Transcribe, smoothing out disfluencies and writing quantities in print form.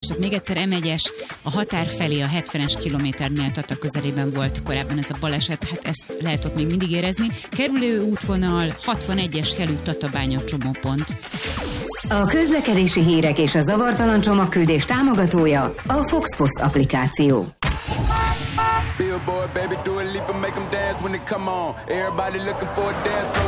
tehát még egyszer M1-es, a határ felé a 70-es kilométernél Tata közelében volt korábban ez a baleset, hát ezt lehet ott még mindig érezni. Kerülő útvonal 61-es Kelő Tatabánya csomópont. A közlekedési hírek és a zavartalan csomagküldés támogatója a Fox Post applikáció. Billboard, baby, do a leap and make them dance when they come on. Everybody looking for a dance floor